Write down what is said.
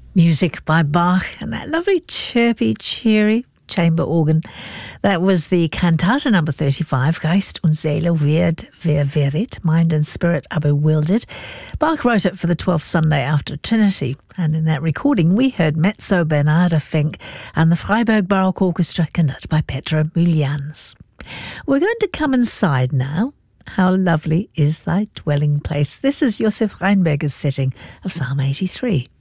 Music by Bach and that lovely chirpy, cheery chamber organ. That was the Cantata number 35, Geist und Seele wird verwirret, Mind and Spirit are bewildered. Bach wrote it for the 12th Sunday after Trinity, and in that recording we heard Mezzo Bernarda Fink and the Freiburg Baroque Orchestra conducted by Pedro Mulians. We're going to come inside now. How lovely is thy dwelling place. This is Josef Reinberger's setting of Psalm 83.